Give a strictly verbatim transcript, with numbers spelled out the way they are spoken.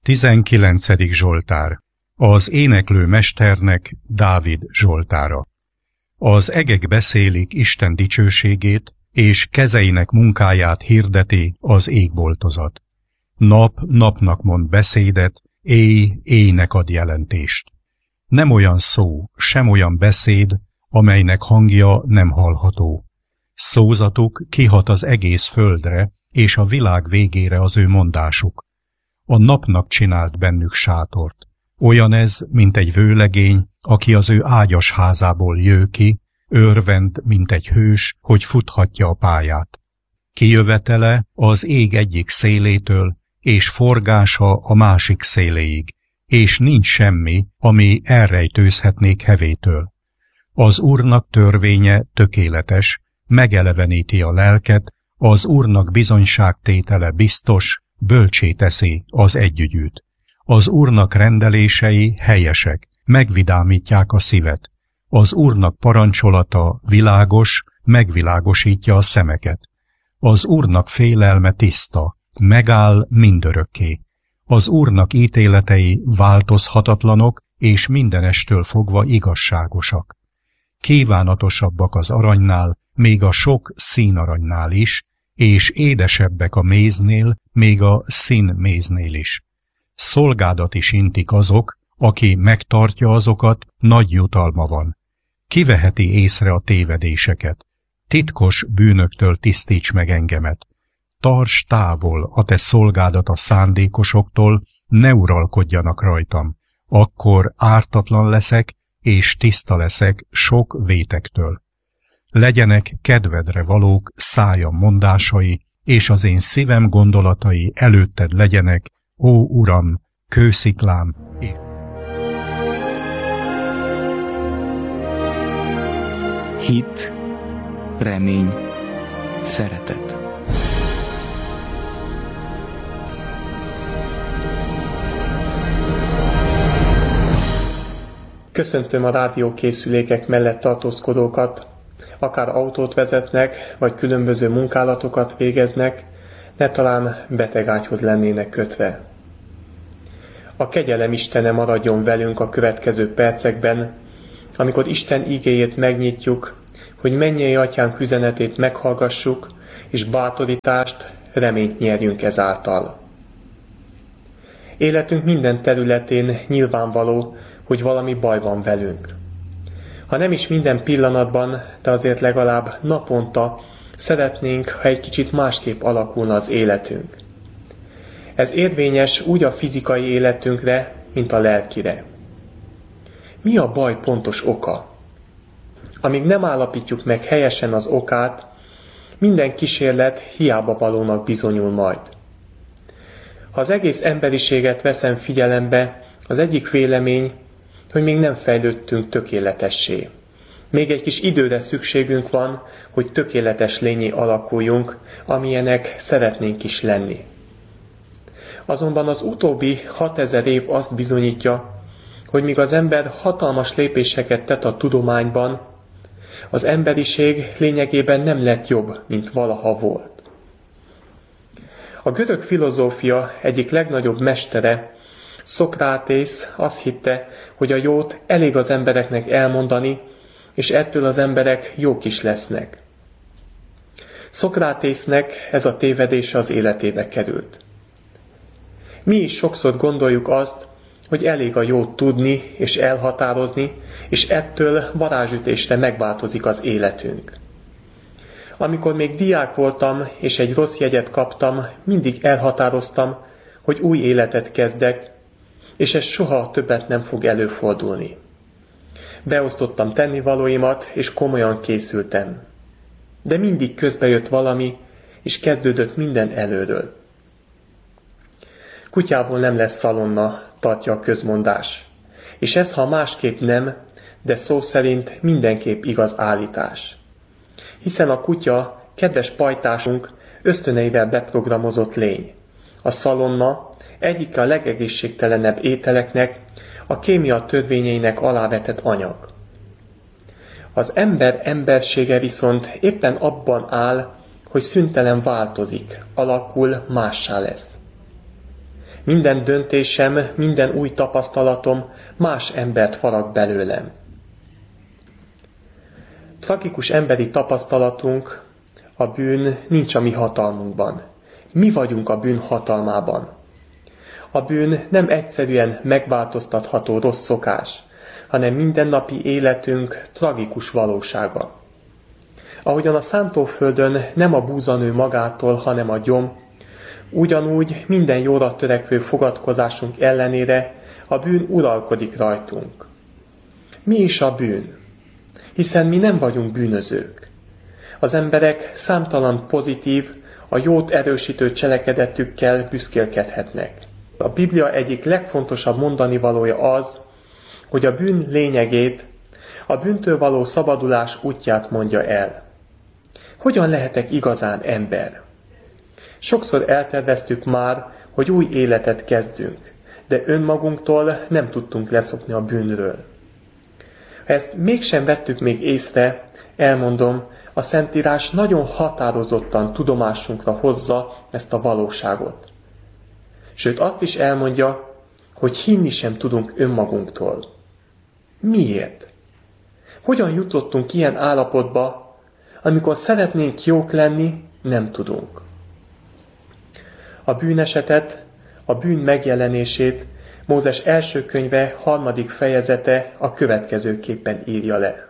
Tizenkilencedik Zsoltár. Az éneklő mesternek Dávid zsoltára. Az egek beszélik Isten dicsőségét, és kezeinek munkáját hirdeti az égboltozat. Nap napnak mond beszédet, éj éjnek ad jelentést. Nem olyan szó, sem olyan beszéd, amelynek hangja nem hallható. Szózatuk kihat az egész földre, és a világ végére az ő mondásuk. A napnak csinált bennük sátort. Olyan ez, mint egy vőlegény, aki az ő ágyas házából jő ki, örvend, mint egy hős, hogy futhatja a pályát. Kijövetele az ég egyik szélétől, és forgása a másik széléig, és nincs semmi, ami elrejtőzhetnék hevétől. Az Úrnak törvénye tökéletes, megeleveníti a lelket, az Úrnak bizonyságtétele biztos, bölcsé teszi az együgyűt. Az Úrnak rendelései helyesek, megvidámítják a szívet. Az Úrnak parancsolata világos, megvilágosítja a szemeket. Az Úrnak félelme tiszta, megáll mindörökké. Az Úrnak ítéletei változhatatlanok, és mindenestől fogva igazságosak. Kívánatosabbak az aranynál, még a sok színaranynál is, és édesebbek a méznél, még a színméznél is. Szolgádat is intik azok, aki megtartja azokat, nagy jutalma van. Kiveheti észre a tévedéseket. Titkos bűnöktől tisztíts meg engemet. Tarts távol a te szolgádat a szándékosoktól, ne uralkodjanak rajtam. Akkor ártatlan leszek, és tiszta leszek sok vétektől. Legyenek kedvedre valók szájam mondásai, és az én szívem gondolatai előtted legyenek, ó Uram, kősziklám, és... Hit, remény, szeretet. Köszöntöm a rádiókészülékek mellett tartózkodókat, akár autót vezetnek, vagy különböző munkálatokat végeznek, ne talán betegágyhoz lennének kötve. A kegyelem Istene maradjon velünk a következő percekben, amikor Isten igéjét megnyitjuk, hogy mennyei Atyánk üzenetét meghallgassuk, és bátorítást, reményt nyerjünk ezáltal. Életünk minden területén nyilvánvaló, hogy valami baj van velünk. Ha nem is minden pillanatban, de azért legalább naponta szeretnénk, ha egy kicsit másképp alakulna az életünk. Ez érvényes úgy a fizikai életünkre, mint a lelkire. Mi a baj pontos oka? Amíg nem állapítjuk meg helyesen az okát, minden kísérlet hiába valónak bizonyul majd. Ha az egész emberiséget veszem figyelembe, az egyik vélemény, hogy még nem fejlődtünk tökéletessé. Még egy kis időre szükségünk van, hogy tökéletes lényé alakuljunk, amilyenek szeretnénk is lenni. Azonban az utóbbi hatezer év azt bizonyítja, hogy míg az ember hatalmas lépéseket tett a tudományban, az emberiség lényegében nem lett jobb, mint valaha volt. A görög filozófia egyik legnagyobb mestere, Szokrátész azt hitte, hogy a jót elég az embereknek elmondani, és ettől az emberek jók is lesznek. Szokrátésznek ez a tévedése az életébe került. Mi is sokszor gondoljuk azt, hogy elég a jót tudni és elhatározni, és ettől varázsütésre megváltozik az életünk. Amikor még diák voltam, és egy rossz jegyet kaptam, mindig elhatároztam, hogy új életet kezdek, és ez soha többet nem fog előfordulni. Beosztottam tennivalóimat, és komolyan készültem. De mindig közbejött valami, és kezdődött minden előről. Kutyából nem lesz szalonna, tartja a közmondás. És ez, ha másképp nem, de szó szerint mindenképp igaz állítás. Hiszen a kutya, kedves pajtásunk, ösztöneivel beprogramozott lény. A szalonna egyik a legegészségtelenebb ételeknek, a kémia törvényeinek alávetett anyag. Az ember embersége viszont éppen abban áll, hogy szüntelen változik, alakul, mássá lesz. Minden döntésem, minden új tapasztalatom más embert farag belőlem. Tragikus emberi tapasztalatunk, a bűn nincs a mi hatalmunkban. Mi vagyunk a bűn hatalmában. A bűn nem egyszerűen megváltoztatható rossz szokás, hanem mindennapi életünk tragikus valósága. Ahogyan a szántóföldön nem a búza nő magától, hanem a gyom, ugyanúgy minden jóra törekvő fogadkozásunk ellenére a bűn uralkodik rajtunk. Mi is a bűn? Hiszen mi nem vagyunk bűnözők. Az emberek számtalan pozitív, a jót erősítő cselekedetükkel büszkélkedhetnek. A Biblia egyik legfontosabb mondanivalója az, hogy a bűn lényegét, a bűntől való szabadulás útját mondja el. Hogyan lehetek igazán ember? Sokszor elterveztük már, hogy új életet kezdünk, de önmagunktól nem tudtunk leszokni a bűnről. Ha ezt mégsem vettük még észre, elmondom, a Szentírás nagyon határozottan tudomásunkra hozza ezt a valóságot. Sőt, azt is elmondja, hogy hinni sem tudunk önmagunktól. Miért? Hogyan jutottunk ilyen állapotba, amikor szeretnénk jók lenni, nem tudunk? A bűnesetet, a bűn megjelenését Mózes első könyve harmadik fejezete a következőképpen írja le.